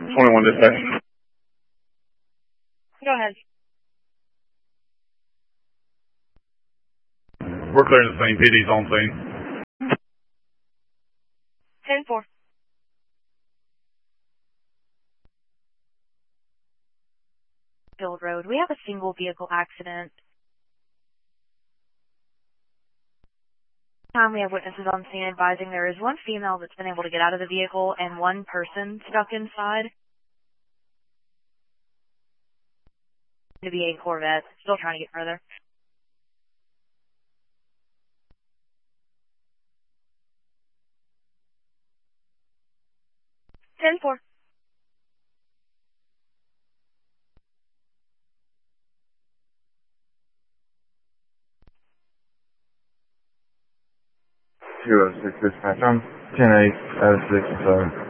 21 dispatch. Go ahead. We're clearing the scene. PD's on scene. 10-4. Field Road. We have a single vehicle accident. We have witnesses on scene advising there is one female that's been able to get out of the vehicle and one person stuck inside. To be a Corvette. Still trying to get further. Ten four. Dispatch. I'm 10-8 out of 6, sorry.